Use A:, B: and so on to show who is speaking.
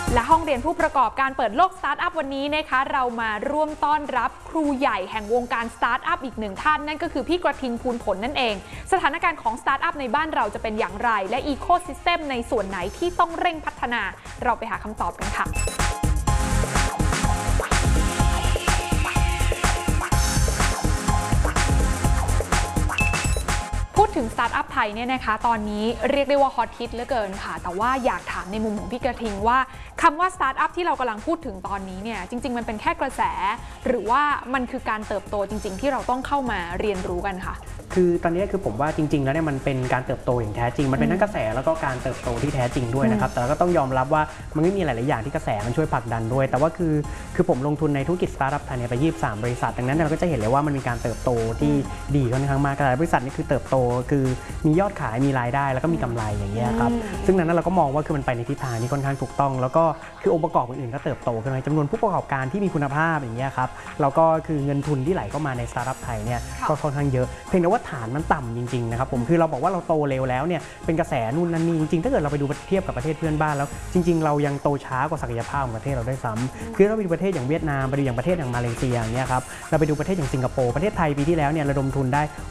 A: และห้องเรียนผู้ประกอบการเปิดโลกสตาร์ทอัพวันนี้นะคะเรามาร่วมต้อนรับครูใหญ่แห่งวงการสตาร์ทอัพอีกหนึ่งท่านนั่นก็คือพี่กระทิงภูลผลนั่นเองสถานการณ์ของสตาร์ทอัพในบ้านเราจะเป็นอย่างไรและอีโคซิสเต็มในส่วนไหนที่ต้องเร่งพัฒนาเราไปหาคำตอบกันค่ะพูดถึงสตาร์ทอัพไทยเนี่ยนะคะตอนนี้เรียกได้ว่าฮอตฮิตเหลือเกินค่ะแต่ว่าอยากถามในมุมของพี่กระทิงว่าคำว่าสตาร์ทอัพที่เรากำลังพูดถึงตอนนี้เนี่ยจริงๆมันเป็นแค่กระแสหรือว่ามันคือการเติบโตจริงๆที่เราต้องเข้ามาเรียนรู้กันค่ะ
B: คือตอนนี้คือผมว่าจริงๆแล้วเนี่ยมันเป็นการเติบโตอย่างแท้จริงมันเป็นทั้งกระแสแล้วก็การเติบโตที่แท้จริงด้วยนะครับแต่เราก็ต้องยอมรับว่ามันไม่มีหลายๆอย่างที่กระแสมันช่วยผลักดันด้วยแต่ว่าคือผมลงทุนในธุรกิจสตาร์ทอัพไทยไป23บริษัทดังนั้นเราก็จะเห็นเลยว่ามันมีการเติบโตที่ดีค่อนข้างมากแต่บริษัทนี่คือเติบโตคือมียอดขายมีรายได้แล้วก็มีกำไรอย่างเงี้ยครับซึ่งนั้นเราก็มองว่าคือมันไปในทิศทางที่ค่อนข้างถูกต้องแล้วก็คือองค์ประกอบอื่นๆก็เติบโตขึ้นมาจำนวนผู้ประกอบการที่มีคุณภาพอย่างเงี้ยครับแล้วก็คือเงินทุนที่ไหลเข้ามาในสตาร์ทอัพไทยเนี่ยก็ค่อนข้างเยอะเพียงแต่ว่าฐานมันต่ำจริงๆนะครับผมคือเราบอกว่าเราโตเร็วแล้วเนี่ยเป็นกระแสนู่นนั่นนี่จริงๆถ้าเกิดเราไปดูเทียบกับประเทศเพื่อนบ้านแล้วจริงๆเรายังโตช้ากว่าศักยภาพของประเทศเราด้วยซ้ำคือเราไปดูประเทศอย่างเวียดนามไปดูอย่างประเทศอย่างมาเลเซียอย่างเงี้ยครับเราไปดูประเทศอย่างสิงคโปร์ประเทศไทยปีที่แล้วเนี่ยระดมทุนได้